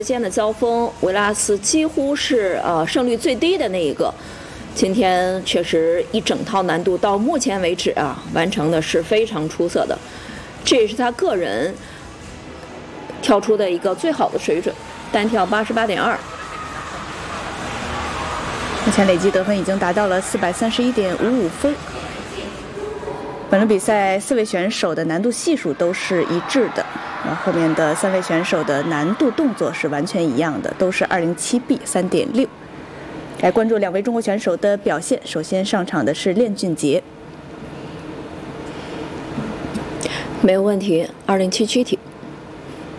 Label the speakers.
Speaker 1: 之间的交锋，维拉斯几乎是胜率最低的那一个。今天确实一整套难度到目前为止完成的是非常出色的，这也是他个人跳出的一个最好的水准，单跳88.2。
Speaker 2: 目前累计得分已经达到了431.55分。本轮比赛4位选手的难度系数都是一致的，然后后面的3位选手的难度动作是完全一样的，都是207B 3.6。来关注2位中国选手的表现。首先上场的是练俊杰，
Speaker 1: 没有问题，207躯体。